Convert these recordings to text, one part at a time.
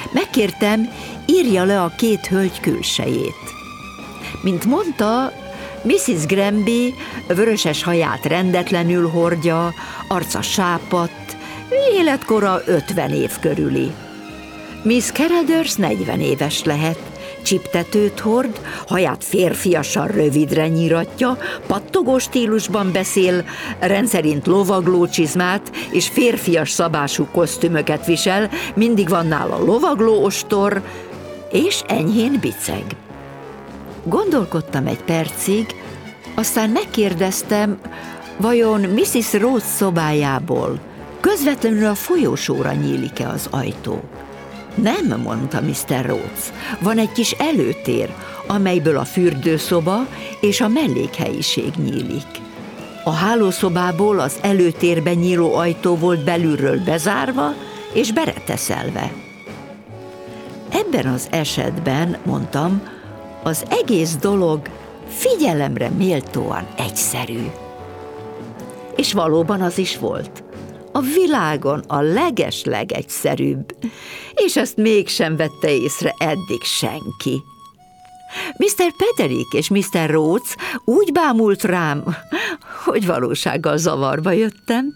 Megkértem, írja le a két hölgy külsejét. Mint mondta, Mrs. Granby vöröses haját rendetlenül hordja, arca sápadt, életkora 50 év körüli. Miss Caraders 40 éves lehet, csiptetőt hord, haját férfiasan rövidre nyíratja, pattogó stílusban beszél, rendszerint lovaglócsizmát és férfias szabású kosztümöket visel, mindig van nála lovaglóostor, és enyhén biceg. Gondolkodtam egy percig, aztán megkérdeztem, vajon Mrs. Rhodes szobájából közvetlenül a folyósóra nyílik-e az ajtó. Nem, mondta Mr. Rhodes, van egy kis előtér, amelyből a fürdőszoba és a mellékhelyiség nyílik. A hálószobából az előtérbe nyíló ajtó volt belülről bezárva és bereteszelve. Ebben az esetben, mondtam, az egész dolog figyelemre méltóan egyszerű. És valóban az is volt. A világon a legeslegegyszerűbb, és ezt mégsem vette észre eddig senki. Mr. Petherick és Mr. Rhodes úgy bámult rám, hogy valósággal zavarba jöttem.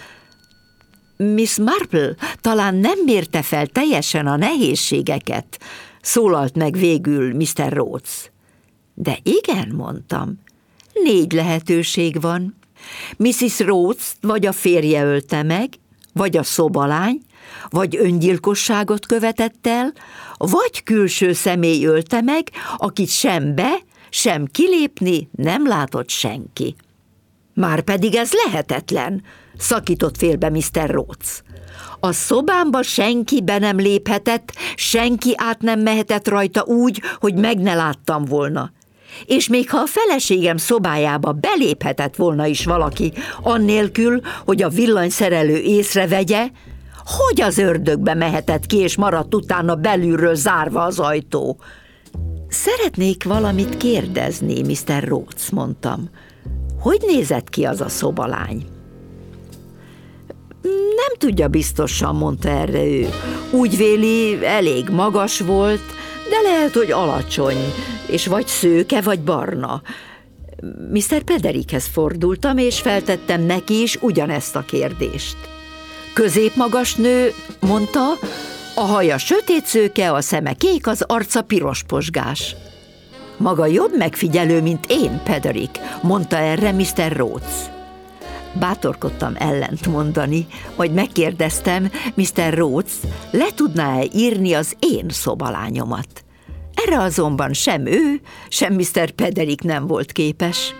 Miss Marple talán nem mérte fel teljesen a nehézségeket, szólalt meg végül Mr. Rhodes. De igen, mondtam, 4 lehetőség van. Mrs. Rhodes vagy a férje ölte meg, vagy a szobalány, vagy öngyilkosságot követett el, vagy külső személy ölte meg, akit sem be, sem kilépni nem látott senki. Márpedig ez lehetetlen, szakított félbe Mr. Rhodes. A szobámba senki be nem léphetett, senki át nem mehetett rajta úgy, hogy meg ne láttam volna. És még ha a feleségem szobájába beléphetett volna is valaki, annélkül, hogy a villanyszerelő észrevegye, hogy az ördögbe mehetett ki, és maradt utána belülről zárva az ajtó? Szeretnék valamit kérdezni, Mr. Rhodes, mondtam. Hogy nézett ki az a szobalány? Nem tudja biztosan, mondta erre ő. Úgy véli, elég magas volt, de lehet, hogy alacsony, és vagy szőke, vagy barna. Mr. Petherickhez fordultam, és feltettem neki is ugyanezt a kérdést. Középmagas nő, mondta, a haja sötétszőke, a szeme kék, az arca piros posgás. Maga jobb megfigyelő, mint én, Petherick, mondta erre Mr. Rhodes. Bátorkodtam ellent mondani, majd megkérdeztem, Mr. Rhodes le tudná-e írni az én szobalányomat. Erre azonban sem ő, sem Mr. Petherick nem volt képes.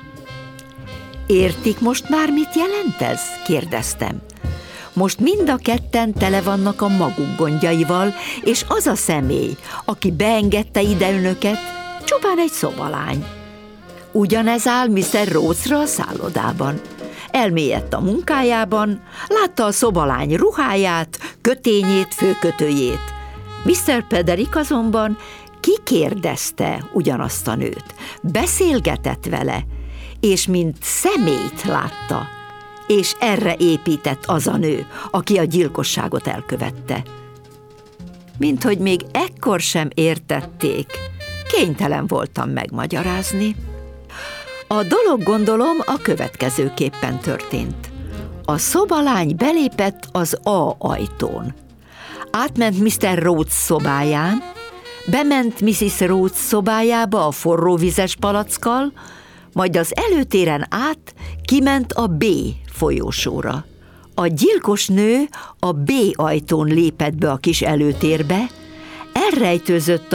Értik most már, mit jelent ez? Kérdeztem. Most mind a ketten tele vannak a maguk gondjaival, és az a személy, aki beengedte ide önöket, csupán egy szobalány. Ugyanez áll Mr. Rhodesra a szállodában. Elmélyedt a munkájában, látta a szobalány ruháját, kötényét, főkötőjét. Mr. Petherick azonban kikérdezte ugyanazt a nőt, beszélgetett vele, és mint személyt látta, és erre épített az a nő, aki a gyilkosságot elkövette. Minthogy még ekkor sem értették, kénytelen voltam megmagyarázni. A dolog, gondolom, a következőképpen történt. A szobalány belépett az A ajtón. Átment Mr. Rhodes szobáján, bement Mrs. Rhodes szobájába a forróvizes palackkal, majd az előtéren át kiment a B folyósóra. A gyilkos nő a B ajtón lépett be a kis előtérbe, elrejtőzött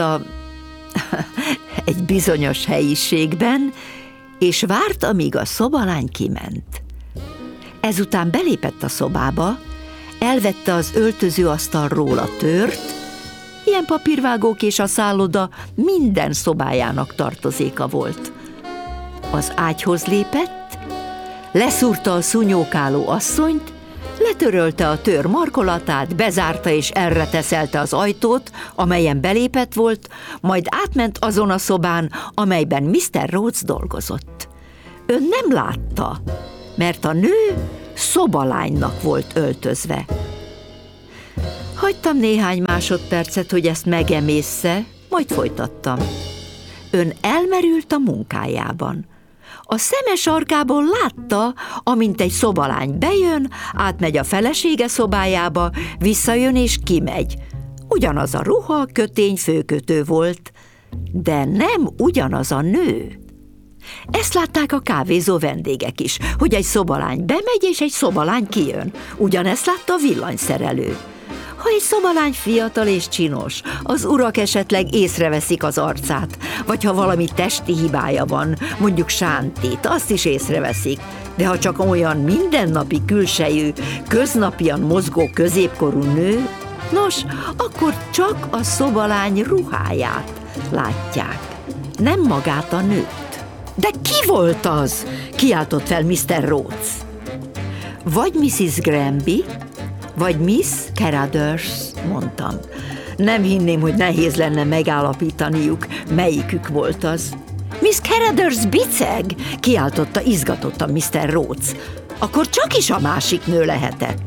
egy bizonyos helyiségben, és várt, amíg a szobalány kiment. Ezután belépett a szobába, elvette az öltözőasztalról a tört, ilyen papírvágók és a szálloda minden szobájának tartozéka volt. Az ágyhoz lépett, leszúrta a szúnyókáló asszonyt, letörölte a tör markolatát, bezárta és elreteszelte az ajtót, amelyen belépett volt, majd átment azon a szobán, amelyben Mr. Rhodes dolgozott. Ön nem látta, mert a nő szobalánynak volt öltözve. Hagytam néhány másodpercet, hogy ezt megemészze, majd folytattam. Ön elmerült a munkájában. A szeme sarkából látta, amint egy szobalány bejön, átmegy a felesége szobájába, visszajön és kimegy. Ugyanaz a ruha, kötény, főkötő volt, de nem ugyanaz a nő. Ezt látták a kávézó vendégek is, hogy egy szobalány bemegy és egy szobalány kijön. Ugyanezt látta a villanyszerelő. Ha egy szobalány fiatal és csinos, az urak esetleg észreveszik az arcát, vagy ha valami testi hibája van, mondjuk sántít, azt is észreveszik. De ha csak olyan mindennapi külsejű, köznapian mozgó középkorú nő, nos, akkor csak a szobalány ruháját látják, nem magát a nőt. De ki volt az? Kiáltott fel Mr. Rhodes. Vagy Mrs. Granby, vagy Miss Caradurs, mondtam. Nem hinném, hogy nehéz lenne megállapítaniuk, melyikük volt az. Miss Caradurs biceg, kiáltotta izgatottan Mr. Rhodes. Akkor csak is a másik nő lehetett.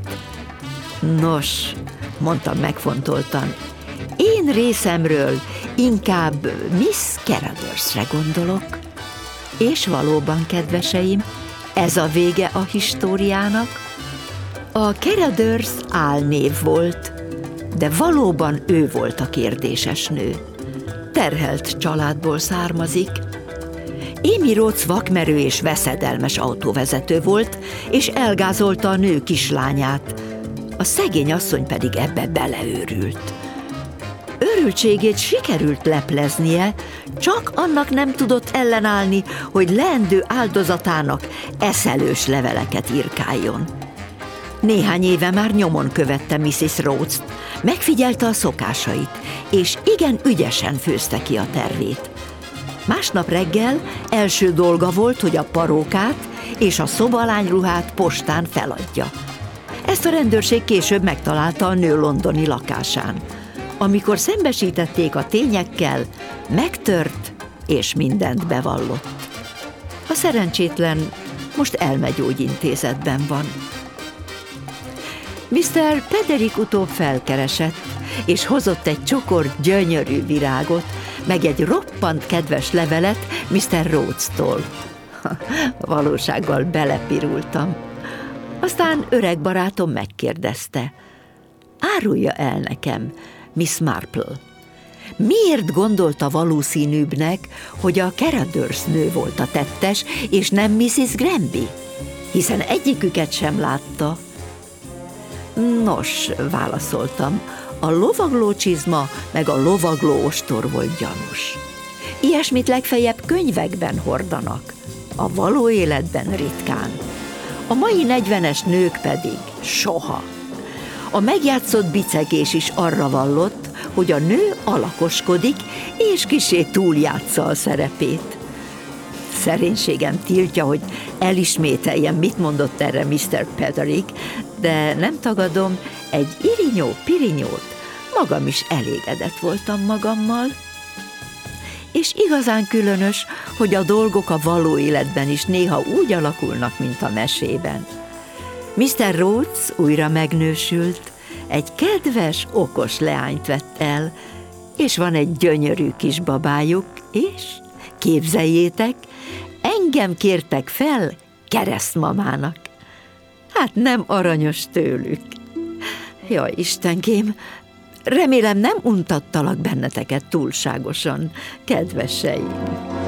Nos, mondtam megfontoltan, én részemről inkább Miss Caradursre gondolok. És valóban, kedveseim, ez a vége a históriának. A Caradurs álnév volt, de valóban ő volt a kérdéses nő. Terhelt családból származik. Amy Rhodes vakmerő és veszedelmes autóvezető volt, és elgázolta a nő kislányát. A szegény asszony pedig ebbe beleőrült. Örültségét sikerült lepleznie, csak annak nem tudott ellenállni, hogy leendő áldozatának eszelős leveleket írkáljon. Néhány éve már nyomon követte Mrs. Rhodes-t, megfigyelte a szokásait, és igen ügyesen főzte ki a tervét. Másnap reggel első dolga volt, hogy a parókát és a szobalányruhát postán feladja. Ezt a rendőrség később megtalálta a nő londoni lakásán. Amikor szembesítették a tényekkel, megtört és mindent bevallott. A szerencsétlen most elmegyógyintézetben van. Mr. Pederik utóbb felkeresett, és hozott egy csokor gyönyörű virágot, meg egy roppant kedves levelet Mr. Rhodes-tól. Valósággal belepirultam. Aztán öreg barátom megkérdezte, árulja el nekem, Miss Marple, miért gondolta valószínűbbnek, hogy a Caradurs nő volt a tettes, és nem Mrs. Granby, hiszen egyiküket sem látta. Nos, válaszoltam, a lovaglócsizma meg a lovagló ostor volt gyanús. Ilyesmit legfeljebb könyvekben hordanak, a való életben ritkán. A mai 40-es nők pedig soha. A megjátszott bicegés is arra vallott, hogy a nő alakoskodik, és kissé túljátsza a szerepét. Szerénységem tiltja, hogy elismételjem, mit mondott erre Mr. Pederik, de nem tagadom, egy irinyó-pirinyót magam is elégedett voltam magammal. És igazán különös, hogy a dolgok a való életben is néha úgy alakulnak, mint a mesében. Mr. Rhodes újra megnősült, egy kedves, okos leányt vett el, és van egy gyönyörű kis babájuk, és képzeljétek, engem kértek fel keresztmamának. Hát nem aranyos tőlük. Jaj, Istenkém, remélem nem untattalak benneteket túlságosan, kedveseim.